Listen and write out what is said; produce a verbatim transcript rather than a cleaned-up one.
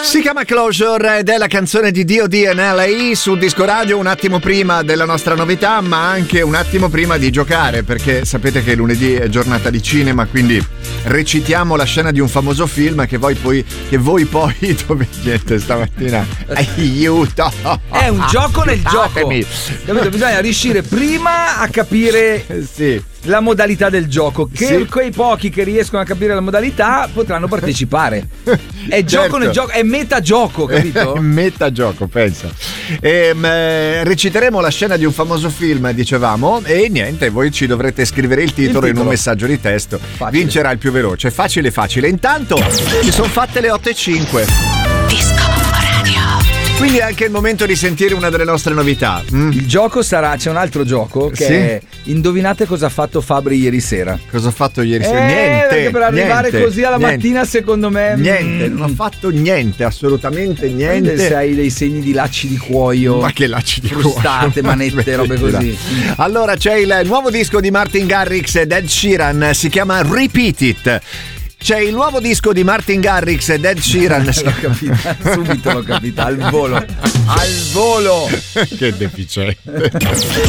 Si chiama Closure ed è la canzone di D O D and L A su Disco Radio, un attimo prima della nostra novità, ma anche un attimo prima di giocare, perché sapete che lunedì è giornata di cinema, quindi recitiamo la scena di un famoso film che voi poi, che voi poi dovete stamattina. Aiuto! È un gioco nel gioco. Capito? Bisogna riuscire prima a capire sì. la modalità del gioco, che Sì. quei pochi che riescono a capire la modalità potranno partecipare. È gioco Certo. nel gioco, è metagioco, capito? Metagioco, pensa. Ehm, eh, reciteremo la scena di un famoso film, dicevamo, e niente, voi ci dovrete scrivere il titolo, Il titolo. in un messaggio di testo. Facile. Vincerà il più veloce. Facile, facile. Intanto ci sono fatte le otto e cinque. Disco Radio. Quindi è anche il momento di sentire una delle nostre novità. Mm. Il gioco sarà, c'è un altro gioco che Sì. è indovinate cosa ha fatto Fabri ieri sera. Cosa ho fatto ieri Eh, sera? Niente. perché per arrivare niente, così alla niente. mattina secondo me Niente, mm, non ho fatto niente, assolutamente niente. Se hai dei segni di lacci di cuoio, Ma che lacci di frustate, cuoio. manette, robe così. Allora c'è il nuovo disco di Martin Garrix ed Ed Sheeran, si chiama Repeat It. C'è il nuovo disco di Martin Garrix ed Ed Sheeran. L'ho capita, subito l'ho capita, al volo, al volo. Che deficiente.